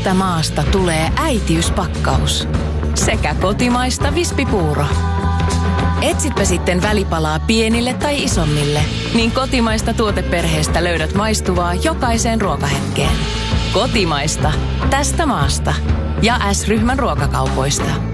Tästä maasta tulee äitiyspakkaus. Sekä kotimaista vispipuuro. Etsipä sitten välipalaa pienille tai isommille, niin kotimaista tuoteperheestä löydät maistuvaa jokaiseen ruokahetkeen. Kotimaista. Tästä maasta. Ja S-ryhmän ruokakaupoista.